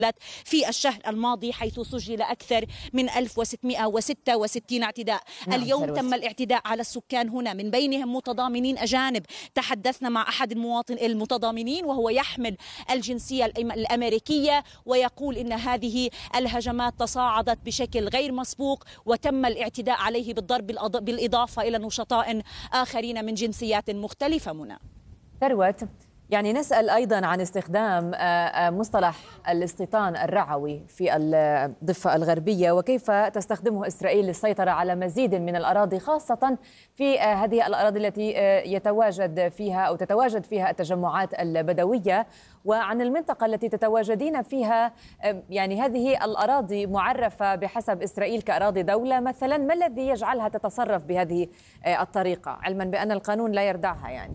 في الشهر الماضي، حيث سجل أكثر من 1666 اعتداء. اليوم تم الاعتداء على السكان هنا، من بينهم متضامنين أجانب. تحدثنا مع أحد المتضامنين وهو يحمل الجنسية الأمريكية، ويقول إن هذه الهجمات تصاعدت بشكل غير مسبوق، وتم الاعتداء عليه بالضرب بالإضافة إلى نشطاء آخرين من جنسيات مختلفة. منى ثروت، يعني نسأل أيضا عن استخدام مصطلح الاستيطان الرعوي في الضفة الغربية، وكيف تستخدمه إسرائيل للسيطرة على مزيد من الأراضي، خاصة في هذه الأراضي التي يتواجد فيها أو تتواجد فيها التجمعات البدوية، وعن المنطقة التي تتواجدين فيها. يعني هذه الأراضي معرفة بحسب إسرائيل كأراضي دولة مثلا، ما الذي يجعلها تتصرف بهذه الطريقة، علما بأن القانون لا يردعها؟ يعني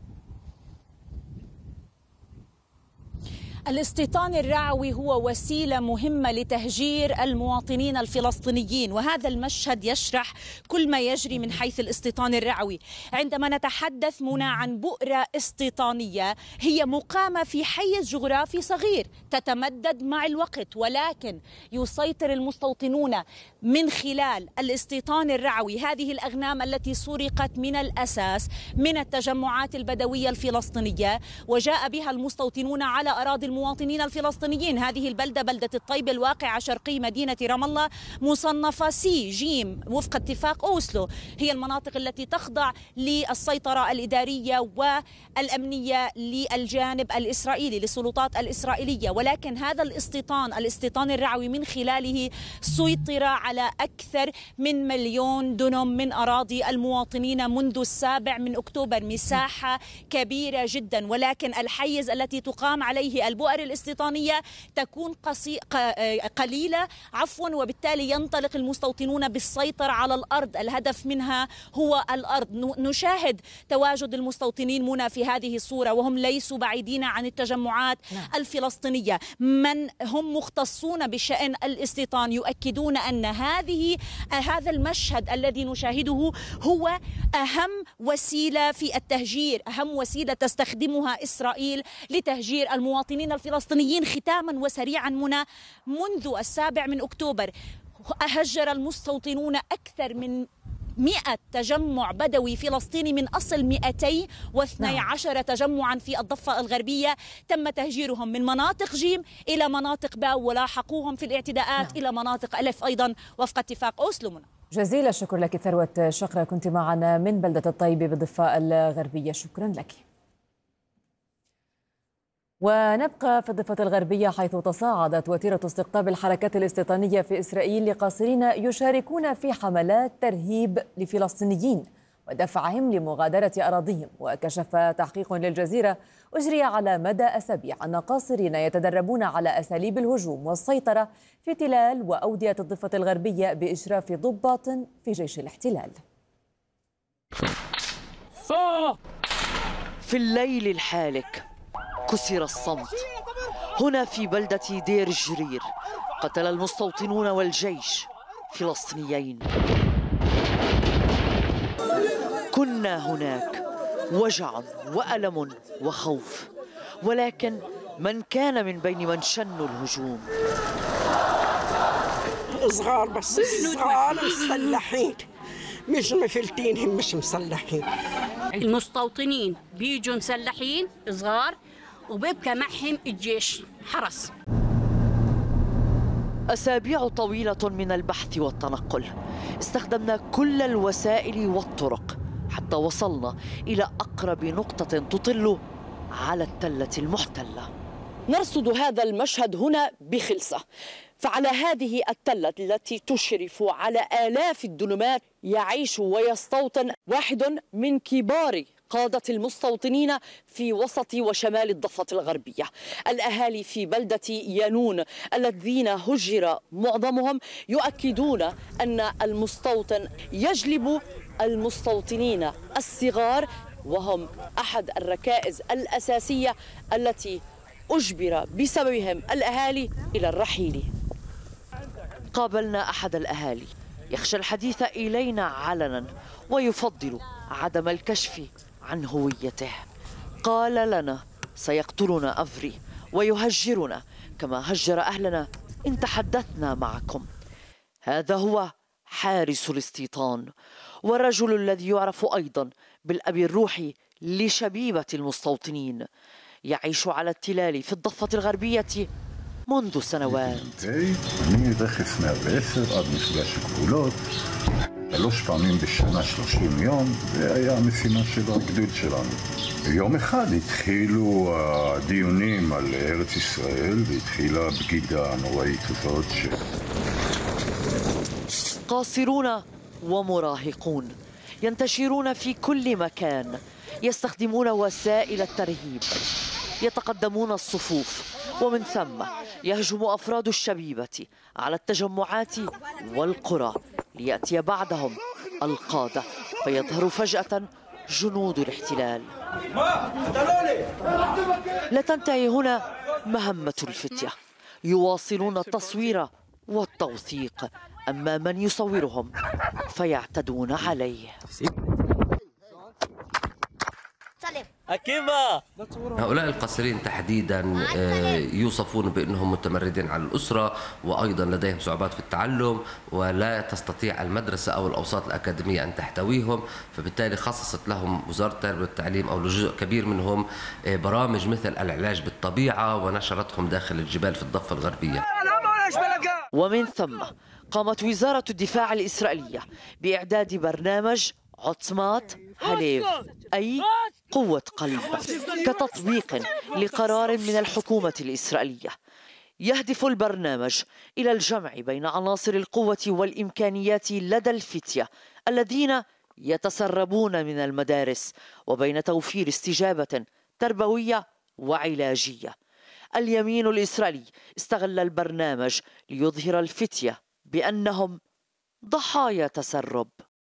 الاستيطان الرعوي هو وسيلة مهمة لتهجير المواطنين الفلسطينيين، وهذا المشهد يشرح كل ما يجري من حيث الاستيطان الرعوي. عندما نتحدث منى عن بؤرة استيطانية، هي مقامة في حيز جغرافي صغير تتمدد مع الوقت، ولكن يسيطر المستوطنون من خلال الاستيطان الرعوي هذه الأغنام التي سرقت من الأساس من التجمعات البدوية الفلسطينية، وجاء بها المستوطنون على أراضي المواطنين الفلسطينيين. هذه البلدة بلدة الطيب الواقعة شرقي مدينة رام الله، مصنفة سي جيم وفق اتفاق أوسلو، هي المناطق التي تخضع للسيطرة الإدارية والأمنية للجانب الإسرائيلي، للسلطات الإسرائيلية. ولكن هذا الاستيطان الرعوي من خلاله سيطر على أكثر من 1,000,000 دنم من أراضي المواطنين منذ 7 أكتوبر، مساحة كبيرة جدا. ولكن الحيز التي تقام عليه البؤر الاستيطانية تكون قليلة وبالتالي ينطلق المستوطنون بالسيطرة على الأرض، الهدف منها هو الأرض. نشاهد تواجد المستوطنين منى في هذه الصورة، وهم ليسوا بعيدين عن التجمعات الفلسطينية. من هم مختصون بشأن الاستيطان يؤكدون أن هذا المشهد الذي نشاهده هو أهم وسيلة في التهجير، أهم وسيلة تستخدمها إسرائيل لتهجير المواطنين الفلسطينيين. ختاما وسريعا منى، منذ 7 أكتوبر هجر المستوطنون أكثر من 100 تجمع بدوي فلسطيني من أصل 212 تجمعا في الضفة الغربية. تم تهجيرهم من مناطق جيم إلى مناطق باو، ولاحقوهم في الاعتداءات إلى مناطق ألف أيضا وفق اتفاق أوسلو. منى، جزيل الشكر لك ثروت شقرة، كنت معنا من بلدة الطيب بالضفة الغربية، شكرا لك. ونبقى في الضفة الغربية، حيث تصاعدت وتيرة استقطاب الحركات الاستيطانية في إسرائيل لقاصرين يشاركون في حملات ترهيب لفلسطينيين ودفعهم لمغادرة أراضيهم. وكشف تحقيق للجزيرة أجري على مدى أسابيع أن قاصرين يتدربون على أساليب الهجوم والسيطرة في تلال وأودية الضفة الغربية بإشراف ضباط في جيش الاحتلال. في الليل الحالك كسر الصمت هنا في بلدة دير الجرير. قتل المستوطنون والجيش فلسطينيين. كنا هناك وجع وألم وخوف، ولكن من كان من بين من شنوا الهجوم؟ صغار، بس صغار مسلحين، مش مفلتين، مش مسلحين. المستوطنين بيجوا مسلحين صغار، وبيبقى معهم الجيش حرس. أسابيع طويلة من البحث والتنقل، استخدمنا كل الوسائل والطرق حتى وصلنا إلى أقرب نقطة تطل على التلة المحتلة. نرصد هذا المشهد هنا بخلصة، فعلى هذه التلة التي تشرف على آلاف الدنمات يعيش ويستوطن واحد من كبار قادة المستوطنين في وسط وشمال الضفة الغربية. الأهالي في بلدة يانون الذين هجر معظمهم يؤكدون أن المستوطن يجلب المستوطنين الصغار، وهم أحد الركائز الأساسية التي أجبر بسببهم الأهالي إلى الرحيل. قابلنا أحد الأهالي يخشى الحديث إلينا علنا ويفضل عدم الكشف عن هويته. قال لنا سيقتلنا أفري ويهجرنا كما هجر أهلنا إن تحدثنا معكم. هذا هو حارس الاستيطان، والرجل الذي يعرف أيضا بالأب الروحي لشبيبة المستوطنين، يعيش على التلال في الضفة الغربية منذ سنوات. אני רכס 110 עד מפגש הגבולות, 3 פעמים בשנה 30 יום, זה היה המשימה של הגדוד שלנו. יום אחד התחילו הדיונים על ארץ ישראל, והתחילה בגידה נוראית הזאת قاصرون ومراهقون ينتشرون في كل مكان، يستخدمون وسائل الترهيب، يتقدمون الصفوف، ومن ثم يهجم أفراد الشبيبة على التجمعات والقرى ليأتي بعدهم القادة، فيظهر فجأة جنود الاحتلال. لا تنتهي هنا مهمة الفتية، يواصلون التصوير والتوثيق أما من يصورهم فيعتدون عليه. هؤلاء القاصرين تحديدا يوصفون بأنهم متمردين على الأسرة، وأيضا لديهم صعوبات في التعلم، ولا تستطيع المدرسة أو الأوساط الأكاديمية أن تحتويهم، فبالتالي خصصت لهم وزارة التربية والتعليم أو لجزء كبير منهم برامج مثل العلاج بالطبيعة، ونشرتهم داخل الجبال في الضفة الغربية. ومن ثم قامت وزارة الدفاع الإسرائيلية بإعداد برنامج عطمات هليف، أي قوة قلب، كتطبيق لقرار من الحكومة الإسرائيلية. يهدف البرنامج إلى الجمع بين عناصر القوة والإمكانيات لدى الفتية الذين يتسربون من المدارس، وبين توفير استجابة تربوية وعلاجية. اليمين الإسرائيلي استغل البرنامج ليظهر الفتية بأنهم ضحايا تسرب.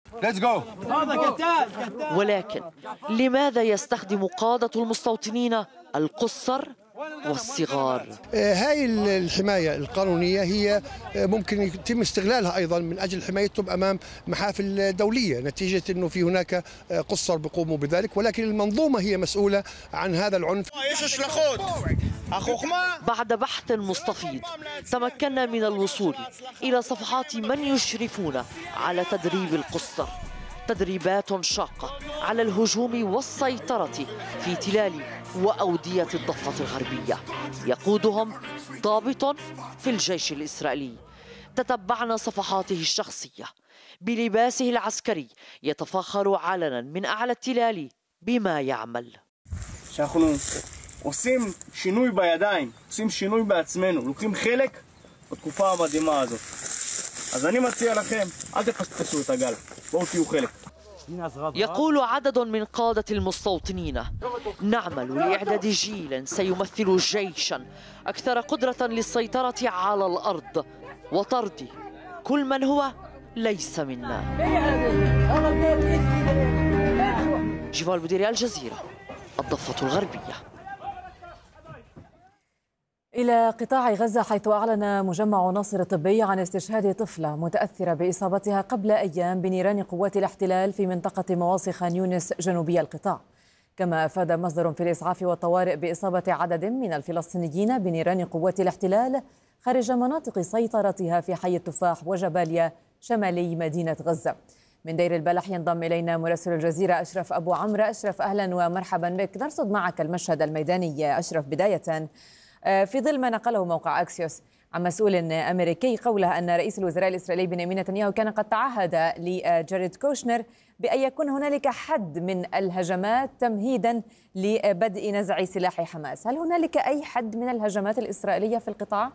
ولكن لماذا يستخدم قادة المستوطنين القُصّر والصغار؟ هاي الحماية القانونية هي ممكن يتم استغلالها أيضا من أجل حمايتهم أمام محافل دولية، نتيجة أنه في هناك قُصّر بيقوموا بذلك، ولكن المنظومة هي مسؤولة عن هذا العنف. بعد بحث مستفيض تمكنا من الوصول إلى صفحات من يشرفون على تدريب القُصّر، تدريبات شاقة على الهجوم والسيطرة في تلال وأودية الضفة الغربية، يقودهم ضابط في الجيش الإسرائيلي. تتبعنا صفحاته الشخصية بلباسه العسكري، يتفاخر علنا من أعلى التلال بما يعمل. שאנחנו עושים שינוי בידיים, עושים שינוי בעצמנו, לוקחים חלק בתקופה המדהימה הזאת. אז אני מציע לכם, אל תפספסו את הגל, בואו תהיו חלק. يقول عدد من قادة المستوطنين: نعمل لإعداد جيل سيمثل جيشا أكثر قدرة للسيطرة على الأرض وطرد كل من هو ليس منا. جيفال بوديري، الجزيرة، الضفة الغربية. إلى قطاع غزة، حيث أعلن مجمع ناصر الطبي عن استشهاد طفلة متأثرة بإصابتها قبل أيام بنيران قوات الاحتلال في منطقة مواصي خان يونس جنوبي القطاع. كما أفاد مصدر في الإسعاف والطوارئ بإصابة عدد من الفلسطينيين بنيران قوات الاحتلال خارج مناطق سيطرتها في حي التفاح وجباليا شمالي مدينة غزة. من دير البلح ينضم إلينا مراسل الجزيرة أشرف أبو عمرو. أشرف، أهلا ومرحبا بك. نرصد معك المشهد الميداني. أشرف، بداية في ظل ما نقله موقع أكسيوس عن مسؤول أمريكي قوله أن رئيس الوزراء الإسرائيلي بنيامين نتنياهو كان قد تعهد لجاريد كوشنر بأن يكون هنالك حد من الهجمات تمهيدا لبدء نزع سلاح حماس، هل هنالك أي حد من الهجمات الإسرائيلية في القطاع؟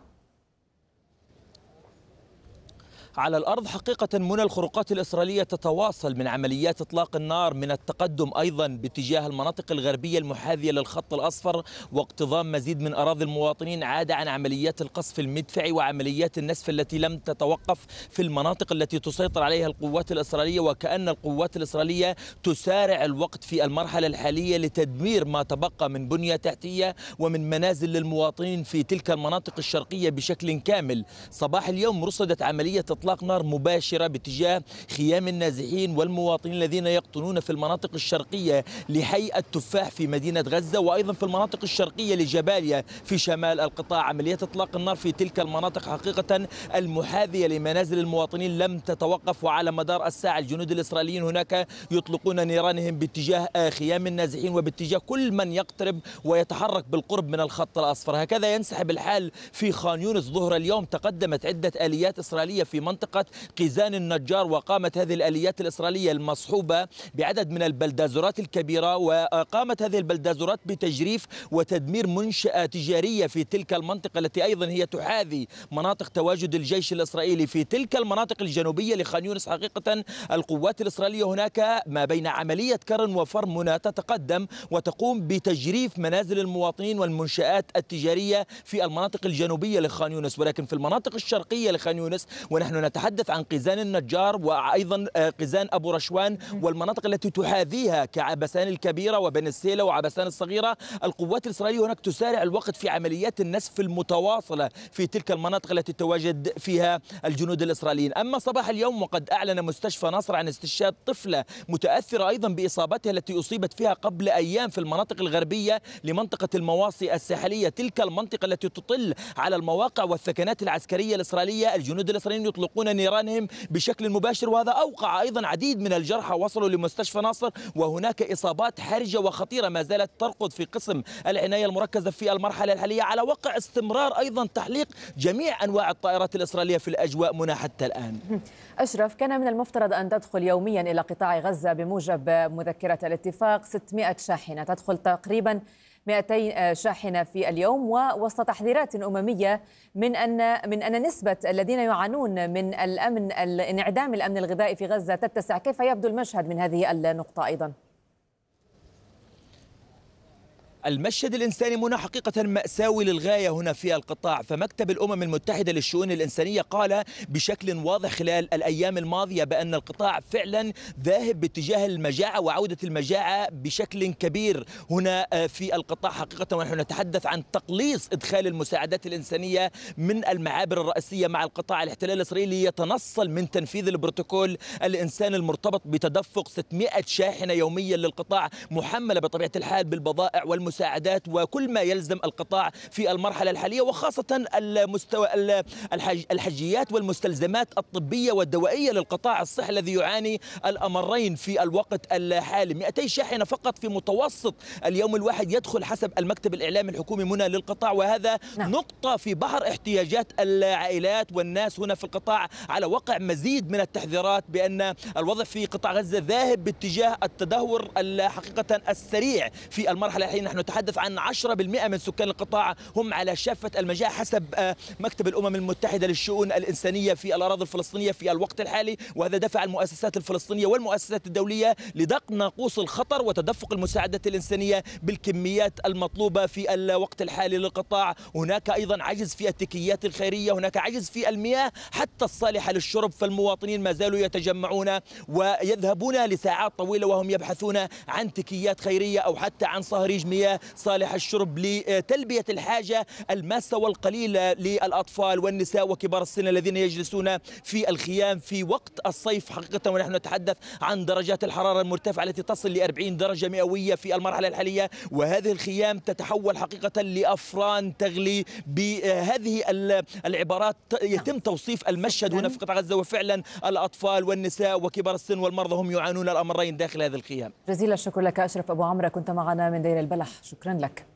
على الأرض حقيقة منى الخروقات الإسرائيلية تتواصل من عمليات إطلاق النار، من التقدم أيضا باتجاه المناطق الغربية المحاذية للخط الأصفر، واقتضام مزيد من أراضي المواطنين، عادة عن عمليات القصف المدفعي وعمليات النسف التي لم تتوقف في المناطق التي تسيطر عليها القوات الإسرائيلية. وكأن القوات الإسرائيلية تسارع الوقت في المرحلة الحالية لتدمير ما تبقى من بنية تحتية ومن منازل للمواطنين في تلك المناطق الشرقية بشكل كامل. صباح اليوم رصدت عملية إطلاق نار مباشرة باتجاه خيام النازحين والمواطنين الذين يقطنون في المناطق الشرقية لحي التفاح في مدينة غزة، وأيضا في المناطق الشرقية لجباليا في شمال القطاع. عمليات إطلاق النار في تلك المناطق حقيقة المحاذية لمنازل المواطنين لم تتوقف، وعلى مدار الساعة الجنود الإسرائيليين هناك يطلقون نيرانهم باتجاه خيام النازحين وباتجاه كل من يقترب ويتحرك بالقرب من الخط الأصفر. هكذا ينسحب الحال في خان يونس. ظهر اليوم تقدمت عدة آليات إسرائيلية في منطقة قيزان النجار، وقامت هذه الآليات الإسرائيلية المصحوبة بعدد من البلدازورات الكبيرة، وقامت هذه البلدازورات بتجريف وتدمير منشأة تجارية في تلك المنطقة التي أيضا هي تحاذي مناطق تواجد الجيش الإسرائيلي في تلك المناطق الجنوبية لخان يونس. حقيقة القوات الإسرائيلية هناك ما بين عملية كرن وفرمنة تتقدم وتقوم بتجريف منازل المواطنين والمنشآت التجارية في المناطق الجنوبية لخان يونس، ولكن في المناطق الشرقية لخان يونس ونحن نتحدث عن قيزان النجار وأيضا قيزان أبو رشوان والمناطق التي تحاذيها كعبسان الكبيرة وبن السيلة وعبسان الصغيرة، القوات الإسرائيلية هناك تسارع الوقت في عمليات النسف المتواصلة في تلك المناطق التي تواجد فيها الجنود الإسرائيليين. أما صباح اليوم وقد أعلن مستشفى ناصر عن استشهاد طفلة متأثرة أيضا بإصابتها التي أصيبت فيها قبل أيام في المناطق الغربية لمنطقة المواصي الساحلية، تلك المنطقة التي تطل على المواقع والثكنات العسكرية الإسرائيلية. الجنود الإسرائيليين يطلقون نيرانهم بشكل مباشر، وهذا أوقع أيضا عديد من الجرحى وصلوا لمستشفى ناصر، وهناك إصابات حرجة وخطيرة ما زالت ترقد في قسم العناية المركزة في المرحلة الحالية، على وقع استمرار أيضا تحليق جميع أنواع الطائرات الإسرائيلية في الأجواء منى حتى الآن. أشرف، كان من المفترض أن تدخل يوميا إلى قطاع غزة بموجب مذكرة الاتفاق 600 شاحنة، تدخل تقريبا 200 شاحنة في اليوم، ووسط تحذيرات أممية من أن نسبة الذين يعانون من انعدام الأمن الغذائي في غزة تتسع. كيف يبدو المشهد من هذه النقطة أيضا؟ المشهد الإنساني منى حقيقة مأساوي للغاية هنا في القطاع، فمكتب الأمم المتحدة للشؤون الإنسانية قال بشكل واضح خلال الأيام الماضية بأن القطاع فعلا ذاهب باتجاه المجاعة وعودة المجاعة بشكل كبير هنا في القطاع حقيقة. ونحن نتحدث عن تقليص إدخال المساعدات الإنسانية من المعابر الرئيسية مع القطاع. الاحتلال الإسرائيلي يتنصل من تنفيذ البروتوكول الإنساني المرتبط بتدفق 600 شاحنة يوميا للقطاع، محملة بطبيعة الحال بالبضائع والمساعدات وكل ما يلزم القطاع في المرحلة الحالية، وخاصة الحجيات والمستلزمات الطبية والدوائية للقطاع الصحي الذي يعاني الأمرين في الوقت الحالي. 200 شاحنة فقط في متوسط اليوم الواحد يدخل حسب المكتب الإعلامي الحكومي منى للقطاع، وهذا نقطة في بحر احتياجات العائلات والناس هنا في القطاع، على وقع مزيد من التحذيرات بأن الوضع في قطاع غزة ذاهب باتجاه التدهور حقيقة السريع في المرحلة الحالية. نحن نتحدث عن 10% من سكان القطاع هم على شافة المجاعة حسب مكتب الأمم المتحدة للشؤون الإنسانية في الأراضي الفلسطينية في الوقت الحالي، وهذا دفع المؤسسات الفلسطينية والمؤسسات الدولية لدق ناقوس الخطر وتدفق المساعدات الإنسانية بالكميات المطلوبة في الوقت الحالي للقطاع. هناك أيضا عجز في التكيات الخيرية، هناك عجز في المياه حتى الصالحة للشرب، فالمواطنين ما زالوا يتجمعون ويذهبون لساعات طويلة وهم يبحثون عن تكيات خيرية أو حتى عن صهريج مياه صالح الشرب لتلبية الحاجة الماسة والقليلة للأطفال والنساء وكبار السن الذين يجلسون في الخيام في وقت الصيف حقيقة. ونحن نتحدث عن درجات الحرارة المرتفعة التي تصل ل 40 درجة مئوية في المرحلة الحالية، وهذه الخيام تتحول حقيقة لأفران تغلي. بهذه العبارات يتم توصيف المشهد هنا في قطاع غزة، وفعلا الأطفال والنساء وكبار السن والمرضى هم يعانون الأمرين داخل هذه الخيام. جزيل الشكر لك أشرف أبو عمرة، كنت معنا من دير البلح، شكرا لك.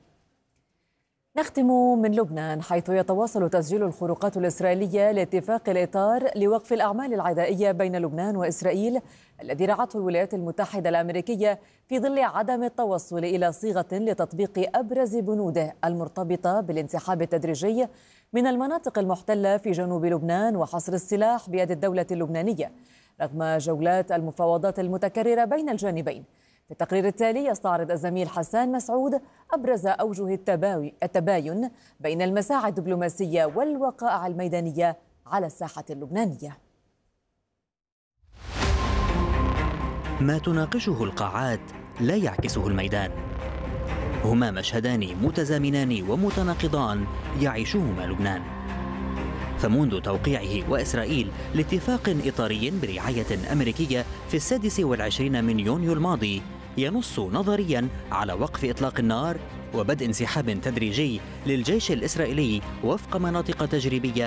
نختم من لبنان، حيث يتواصل تسجيل الخروقات الإسرائيلية لاتفاق الإطار لوقف الأعمال العدائية بين لبنان وإسرائيل الذي رعته الولايات المتحدة الأمريكية في ظل عدم التوصل إلى صيغة لتطبيق أبرز بنوده المرتبطة بالانسحاب التدريجي من المناطق المحتلة في جنوب لبنان وحصر السلاح بيد الدولة اللبنانية رغم جولات المفاوضات المتكررة بين الجانبين. في التقرير التالي يستعرض الزميل حسان مسعود أبرز أوجه التباين بين المساعي الدبلوماسية والوقائع الميدانية على الساحة اللبنانية. ما تناقشه القاعات لا يعكسه الميدان، هما مشهدان متزامنان ومتناقضان يعيشهما لبنان. فمنذ توقيعه وإسرائيل لاتفاق إطاري برعاية أمريكية في 26 من يونيو الماضي ينص نظريا على وقف إطلاق النار وبدء انسحاب تدريجي للجيش الإسرائيلي وفق مناطق تجريبية